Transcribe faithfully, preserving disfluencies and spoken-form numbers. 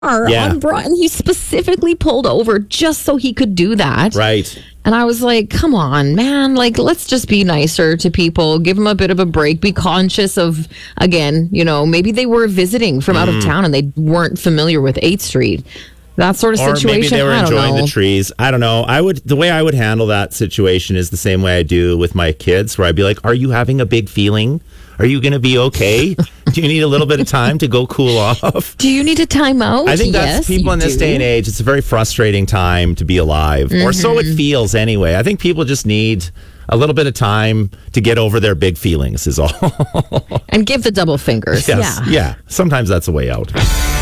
Yeah. on Broad, and he specifically pulled over just so he could do that. Right. And I was like, come on, man. Like, let's just be nicer to people. Give them a bit of a break. Be conscious of, again, you know, maybe they were visiting from out of town and they weren't familiar with eighth Street. That sort of Or situation. maybe they were I don't enjoying know. the trees. I don't know. I would the way I would handle that situation is the same way I do with my kids, where I'd be like, are you having a big feeling? Are you going to be okay? Do you need a little bit of time to go cool off? Do you need a timeout? I think that's Yes, people you in this do. day and age. It's a very frustrating time to be alive, mm-hmm. or so it feels anyway. I think people just need a little bit of time to get over their big feelings is all. And give the double fingers. Yes. Yeah. Yeah. Sometimes that's a way out.